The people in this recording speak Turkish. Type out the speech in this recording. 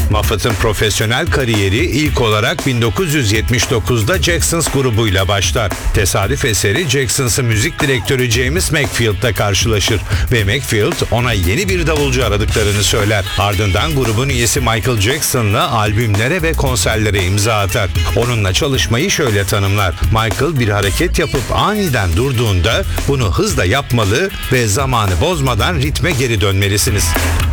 Moffat'ın profesyonel kariyeri ilk olarak 1979'da Jacksons grubuyla başlar. Tesadüf eseri Jacksons'ın müzik direktörü James Hetfield'la karşılaşır ve Hetfield ona yeni bir davulcu aradıklarını söyler. Ardından grubun üyesi Michael Jackson'la albümlere ve konserlere imza atar. Onunla çalışmayı şöyle tanımlar: Michael bir hareket yapıp aniden durduğunda bunu hızla yapmalı ve zamanı bozmadan ritme geri dönmelisiniz.